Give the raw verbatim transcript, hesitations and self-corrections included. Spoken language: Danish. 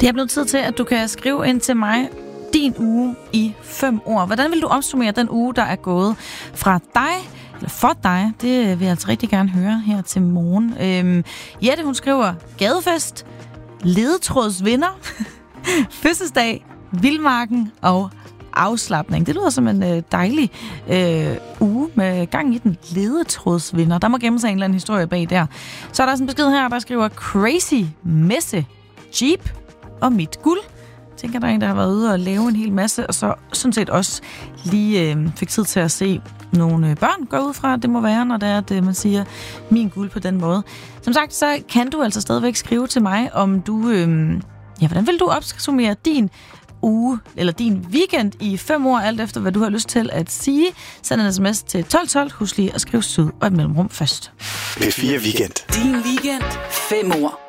Det er blevet tid til, at du kan skrive ind til mig din uge i fem ord. Hvordan vil du opsummere den uge, der er gået fra dig, eller for dig? Det vil jeg altså rigtig gerne høre her til morgen. Øhm, Jette, hun skriver gadefest, ledetrådsvinder, fødselsdag, vildmarken og afslapning. Det lyder som en øh, dejlig øh, uge med gang i den. Ledetrådsvinder. Der må gemme sig en eller anden historie bag der. Så er der også en besked her, der skriver crazy messe, jeep og mit guld. Jeg tænker, der er en, der har været ude og lave en hel masse, og så sådan set også lige øh, fik tid til at se nogle øh, børn gå ud fra, det må være, når det er, at øh, man siger min guld på den måde. Som sagt, så kan du altså stadigvæk skrive til mig, om du, øh, ja, hvordan vil du opsummere din uge, eller din weekend i fem år, alt efter hvad du har lyst til at sige. Send en sms til tolv tolv. Husk lige at skrive syd og et mellemrum først. P fire Weekend. Din weekend. Fem år.